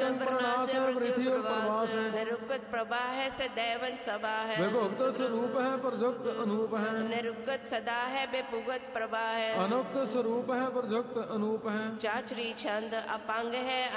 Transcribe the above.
प्रणाश है पृथ्वी और प्रवास है। निरुक्त प्रभा है सदैवन सबा है। विभुक्त स्वरूप है प्रजुक्त अनूप है। निरुक्त सदा है बेपुगत प्रभा है। अनुक्त स्वरूप है प्रजुक्त अनूप है। चाचरी छंद अपांग है